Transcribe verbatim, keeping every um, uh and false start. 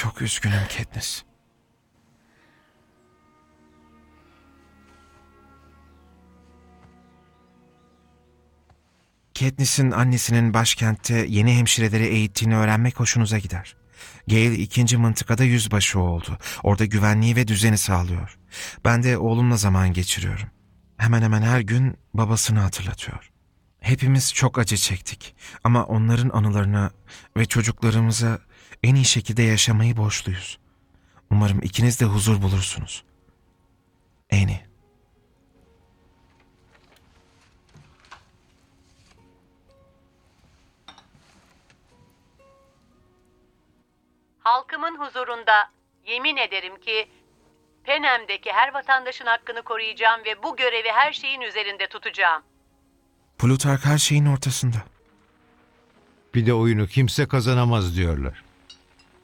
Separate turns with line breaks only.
Çok üzgünüm Katniss. Katniss'in annesinin başkentte yeni hemşireleri eğittiğini öğrenmek hoşunuza gider. Gale ikinci mıntıkada yüzbaşı oldu. Orada güvenliği ve düzeni sağlıyor. Ben de oğlumla zaman geçiriyorum. Hemen hemen her gün babasını hatırlatıyor. Hepimiz çok acı çektik ama onların anılarına ve çocuklarımıza en iyi şekilde yaşamayı borçluyuz. Umarım ikiniz de huzur bulursunuz. Annie.
Halkımın huzurunda yemin ederim ki Penem'deki her vatandaşın hakkını koruyacağım ve bu görevi her şeyin üzerinde tutacağım.
Plutark her şeyin ortasında.
Bir de oyunu kimse kazanamaz diyorlar.